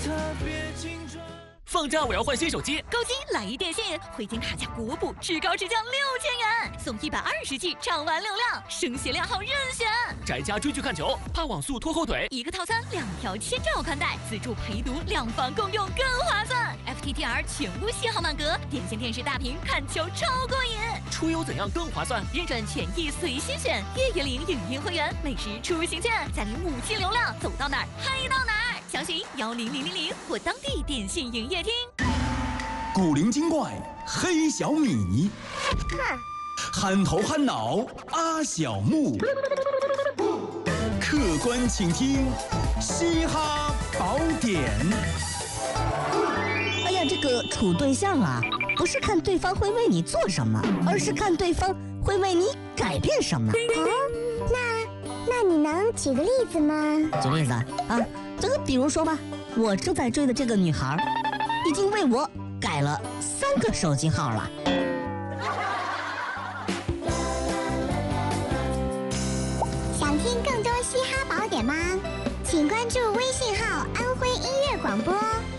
放假我要换新手机， 购机来一电信，汇金卡加国补，至高直降6000元，送120G 畅玩流量，生写2号任选。 宅家追剧看球，怕网速拖后腿， 一个套餐2条千兆宽带，自助陪读，2房共用更划算。FTTR 全屋信号满格，点线电视大屏看球超过瘾。 出游怎样更划算？ 认准权益随心选，月月领影音会员，每日出行券，再领5G流量，走到哪儿嗨到哪儿。详询10000或当地电信营业厅。 古灵精怪黑小米，憨头憨脑阿小木，客观请听嘻哈宝典。 哎呀，这个处对象啊，不是看对方会为你做什么，而是看对方会为你改变什么。 那你能举个例子吗？ 举个例子啊，这个比如说吧，我正在追的这个女孩，已经为我改了3个手机号了。 想听更多嘻哈宝典吗？请关注微信号安徽音乐广播。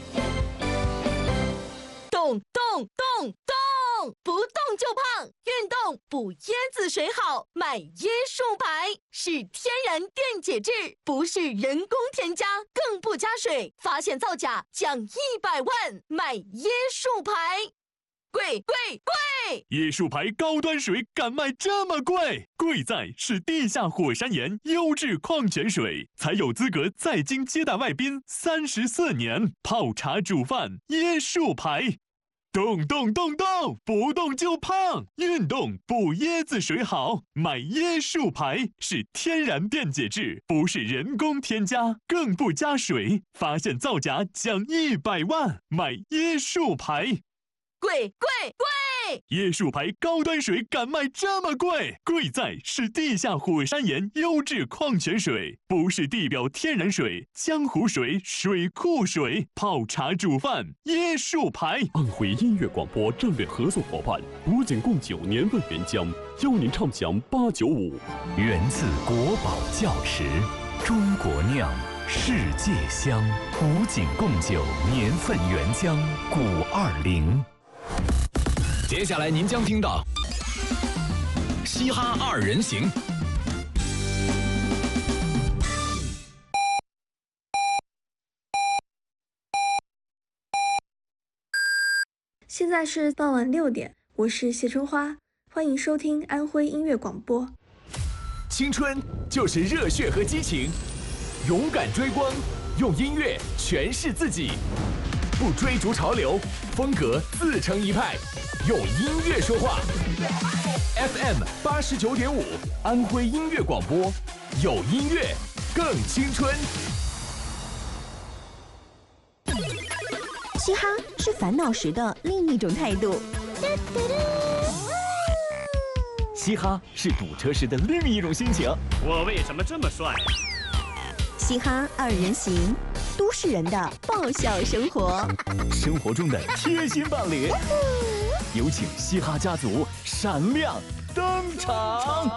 动动动动，不动就胖，运动补椰子水好，买椰树牌是天然电解质，不是人工添加，更不加水，发现造假奖100万，买椰树牌。贵！ 椰树牌高端水敢卖这么贵？贵在是地下火山岩优质矿泉水，才有资格在京接待外宾34年。泡茶煮饭椰树牌。动动动动，不动就胖，运动补椰子水好，买椰树牌是天然电解质，不是人工添加，更不加水，发现造假奖100万，买椰树牌。 贵！ 椰树牌高端水敢卖这么贵？贵在是地下火山岩优质矿泉水，不是地表天然水、江湖水、水库水，泡茶煮饭椰树牌。 安徽音乐广播战略合作伙伴古井贡酒年份原浆，邀您畅享895。 源自国宝窖池，中国酿，世界香。古井贡酒年份原浆520。 接下来您将听到嘻哈2人行。 现在是傍晚6点，我是谢春花，欢迎收听安徽音乐广播。 青春就是热血和激情，勇敢追光，用音乐诠释自己，不追逐潮流，风格自成一派，用音乐说话。FM 89.5，安徽音乐广播，有音乐更青春。 嘻哈是烦恼时的另一种态度， 嘻哈是堵车时的另一种心情。 我为什么这么帅？ 嘻哈2人行，都市人的爆笑生活， 生活中的贴心伴侣。有请嘻哈家族闪亮登场。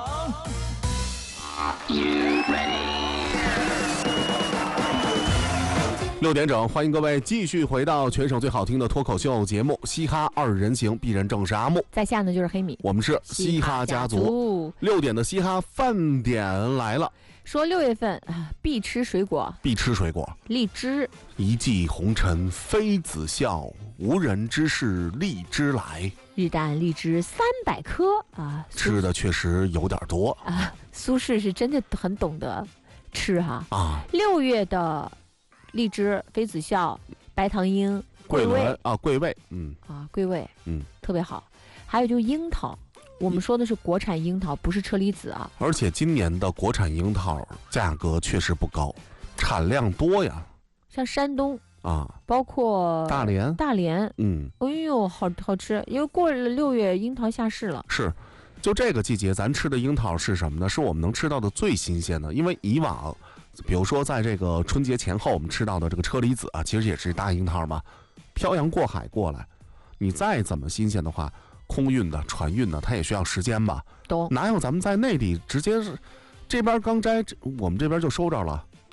6点整，欢迎各位继续回到全省最好听的脱口秀节目《嘻哈2人行》，鄙人正是阿木， 在下呢就是黑米， 我们是嘻哈家族。6点的嘻哈饭点来了， 说6月份必吃水果，荔枝。 一骑红尘妃子笑，无人知是荔枝来。 日啖荔枝300颗啊， 吃的确实有点多啊。苏轼是真的很懂得吃哈啊。6月的荔枝、妃子笑、白糖樱、 桂味啊，桂味， 桂味，特别好。还有就是樱桃，我们说的是国产樱桃，不是车厘子啊。 而且今年的国产樱桃价格确实不高，产量多呀。 像山东啊， 包括大连， 哎呦，好吃，因为过了6月，樱桃下市了。 是，就这个季节，咱吃的樱桃是什么呢？是我们能吃到的最新鲜的，因为以往。比如说，在这个春节前后，我们吃到的这个车厘子啊，其实也是大樱桃嘛，漂洋过海过来，你再怎么新鲜的话，空运的、船运的，它也需要时间吧？哪有咱们在内地直接是这边刚摘，我们这边就收着了？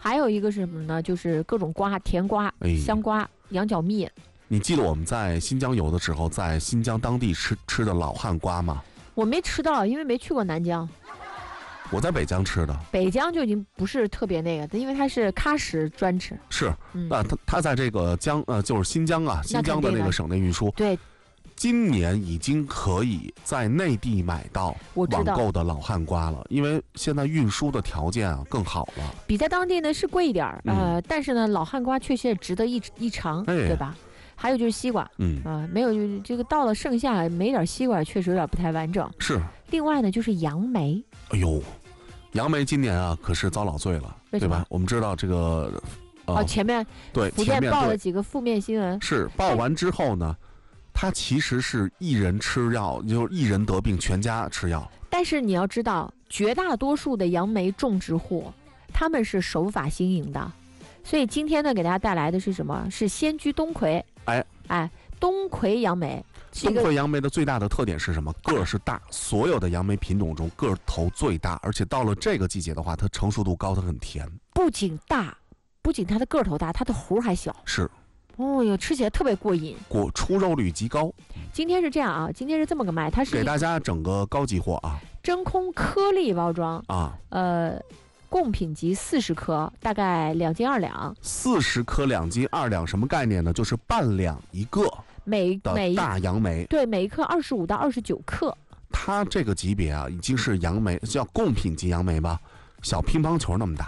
还有一个是什么呢？就是各种瓜，甜瓜、香瓜、羊角蜜。 你记得我们在新疆游的时候，在新疆当地吃的老汉瓜吗？我没吃到，因为没去过南疆。 我在北疆吃的， 北疆就已经不是特别那个，因为它是喀什专吃。 是，它在这个就是新疆啊，新疆的那个省内运输。 对， 今年已经可以在内地买到网购的老汉瓜了，因为现在运输的条件啊更好了。 比在当地呢是贵一点但是呢老汉瓜确实也值得一尝，对吧？还有就是西瓜，没有这个到了盛夏没点西瓜确实有点不太完整。 是。 另外呢就是杨梅。 哎呦，杨梅今年啊可是遭老罪了，对吧？我们知道这个前面对福建报了几个负面新闻， 是报完之后呢，它其实是一人吃药，就是一人得病全家吃药。 但是你要知道，绝大多数的杨梅种植户他们是守法经营的，所以今天呢给大家带来的是什么？是仙居冬葵。冬葵杨梅。 冬葵杨梅的最大的特点是什么？个儿是大，所有的杨梅品种中个头最大，而且到了这个季节的话，它成熟度高，它很甜。 不仅它的个头大，它的核还小。 是。 哦哟，吃起来特别过瘾， 出肉率极高。 今天是这样啊，今天是这么个卖，它是给大家整个高级货啊， 真空颗粒包装啊， 贡品级40颗，大概2斤2两。 40颗2斤2两，什么概念呢？就是半两一个。每大杨梅， 对，每一颗25到29克。 它这个级别啊，已经是杨梅叫贡品级杨梅吧，小乒乓球那么大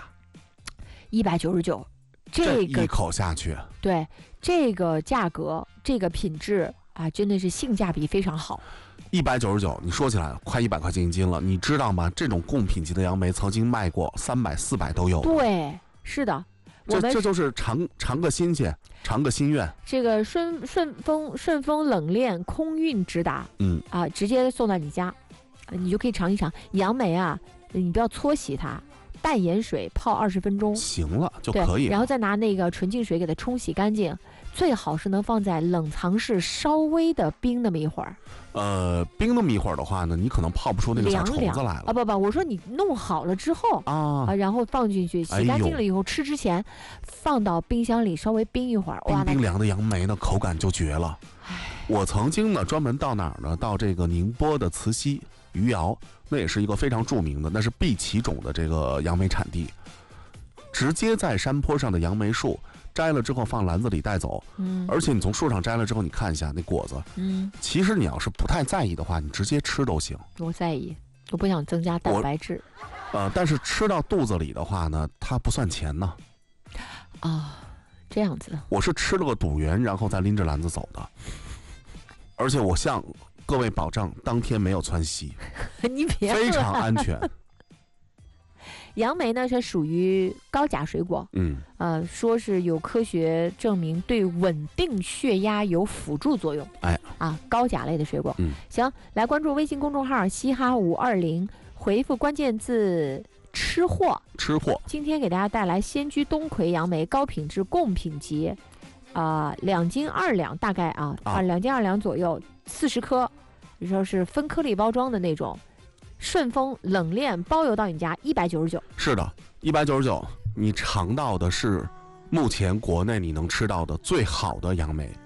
，199， 这一口下去， 对，这个价格，这个品质啊，真的是性价比非常好。 199，你说起来快100块钱一斤了，你知道吗？这种贡品级的杨梅曾经卖过300、400都有。 对，是的。 这就是尝个新鲜，尝个心愿。 这个顺丰冷链空运直达，直接送到你家，你就可以尝一尝杨梅啊。你不要搓洗它，淡盐水泡20分钟， 行了就可以。 然后再拿那个纯净水给它冲洗干净，最好是能放在冷藏室稍微的冰那么一会儿。 冰那么一会儿的话呢，你可能泡不出那个小虫子来了。 不，我说你弄好了之后然后放进去，洗干净了以后，吃之前放到冰箱里稍微冰一会儿。 冰凉的杨梅呢，口感就绝了。我曾经呢专门到哪儿呢？到这个宁波的慈溪余姚，那也是一个非常著名的，那是碧琪种的这个杨梅产地。直接在山坡上的杨梅树摘了之后放篮子里带走，而且你从树上摘了之后，你看一下那果子，其实你要是不太在意的话，你直接吃都行。 我在意，我不想增加蛋白质。 但是吃到肚子里的话呢，它不算钱呢。 这样子。 我是吃了个赌元，然后再拎着篮子走的，而且我向各位保证，当天没有窜稀， 你别非常安全。 杨梅呢是属于高钾水果，说是有科学证明对稳定血压有辅助作用。高钾类的水果。行，来关注微信公众号嘻哈520，回复关键字吃货。今天给大家带来仙居冬葵杨梅高品质贡品级，2斤2两，大概2斤2两左右，40颗，你说是分颗粒包装的那种。顺丰冷链包邮到你家，199。 是的，199，你尝到的是目前国内你能吃到的最好的杨梅。